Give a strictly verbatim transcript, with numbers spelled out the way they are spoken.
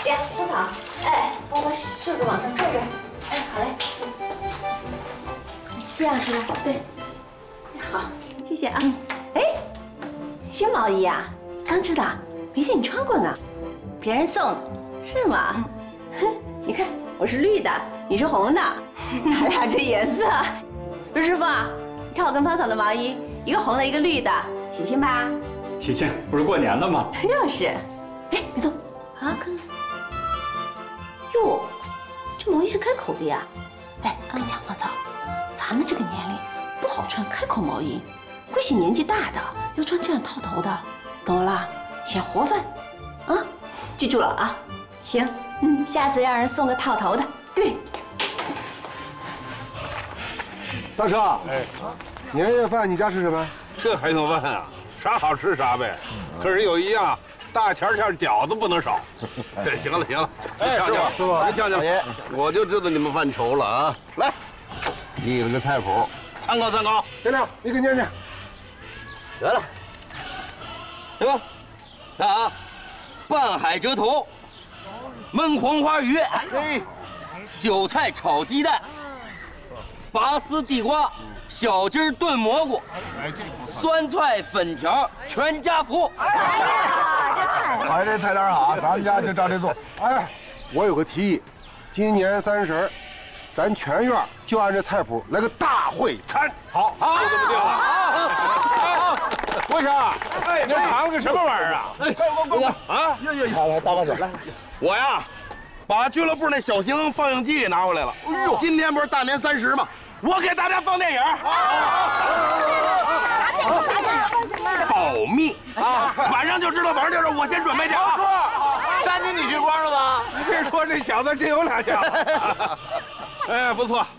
姐，收草。哎，帮我把袖子往上拽拽。哎，好嘞。这样是吧？对。好，谢谢啊。哎，新毛衣啊，刚织的，没见你穿过呢。 别人送的。 是吗？哼，你看我是绿的，你是红的，咱俩这颜色。陆师傅啊，你看我跟芳嫂的毛衣，一个红的，一个绿的，喜庆吧？ 喜庆，不是过年了吗？ 就是。哎，别动啊，看看。哟，这毛衣是开口的呀。哎，跟你讲，芳嫂，咱们这个年龄不好穿开口毛衣，会显年纪大的。要穿这样套头的，懂了啦？显活泛，啊，记住了啊。 行，嗯，下次让人送个套头的。 对。 大车，哎，年夜饭你家吃什么？ 这还用问啊？啥好吃啥呗。可是有一样，大钱钱饺子不能少。对，行了行了， 哎， 呛呛， 师傅， 你呛呛，我就知道你们犯愁了啊！来，你们的菜谱，参考参考。 天亮，你给念念。 得了，对吧？看啊，半海蜇头，焖黄花鱼， 哎， 韭菜炒鸡蛋，拔丝地瓜，小鸡炖蘑菇，酸菜粉条全家福。 哎呀，这菜，哎，这菜单好，咱们家就照这做。哎，我有个提议，今年三十，咱全院就按这菜谱来个大会餐。 好，好，就这么定了。好，郭生，哎，你扛了个什么玩意儿啊？哎，快快快！啊， 哟哟，好，来，大把手，来， 我呀，把俱乐部那小型放映机给拿回来了。哎呦，今天不是大年三十吗？我给大家放电影。 啥电影？啥电影？ 保密啊！晚上就知道，晚上就知道，我先准备去啊。 山鸡你去光了吧？ 你别说，这小子真有两下。哎，不错，